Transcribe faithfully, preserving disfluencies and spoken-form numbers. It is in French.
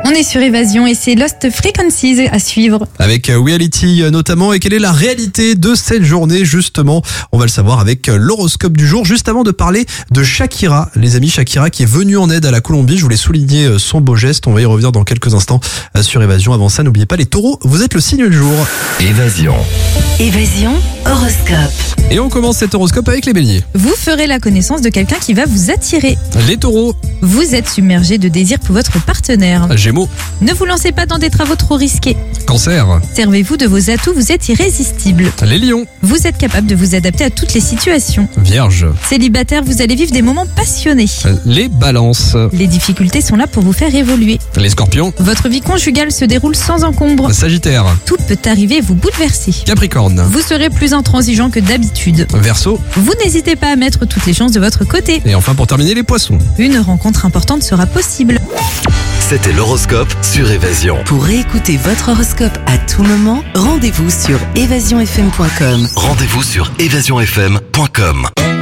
On est sur Évasion et c'est Lost Frequencies à suivre. Avec Reality notamment. Et quelle est la réalité de cette journée justement? On va le savoir avec l'horoscope du jour. Juste avant de parler de Shakira, les amis, Shakira qui est venue en aide à la Colombie. Je voulais souligner son beau geste. On va y revenir dans quelques instants sur Évasion. Avant ça, n'oubliez pas les taureaux, vous êtes le signe du jour. Évasion. Évasion, horoscope. Et on commence cet horoscope avec les béliers. Vous ferez la connaissance de quelqu'un qui va vous attirer. Les taureaux. Vous êtes submergé de désir pour votre partenaire. Gémeaux. Ne vous lancez pas dans des travaux trop risqués. Cancer. Servez-vous de vos atouts, vous êtes irrésistible. Les lions. Vous êtes capable de vous adapter à toutes les situations. Vierge. Célibataire, vous allez vivre des moments passionnés. Les balances. Les difficultés sont là pour vous faire évoluer. Les scorpions. Votre vie conjugale se déroule sans encombre. Sagittaire. Tout peut arriver et vous bouleverser. Capricorne. Vous serez plus intransigeant que d'habitude. Verseau. Vous n'hésitez pas à mettre toutes les chances de votre côté. Et enfin pour terminer les poissons. Une rencontre importante sera possible. C'était l'horoscope sur Évasion. Pour réécouter votre horoscope à tout moment, rendez-vous sur évasion f m point com. Rendez-vous sur évasion f m point com.